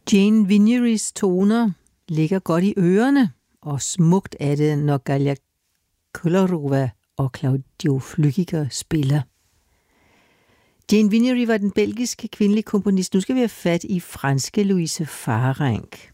Jane Vignerys toner ligger godt i ørerne, og smukt er det, når Galja Kolarova og Claudio Flückiger spiller. Jane Vignery var den belgiske kvindelige komponist. Nu skal vi have fat i franske Louise Farrenc.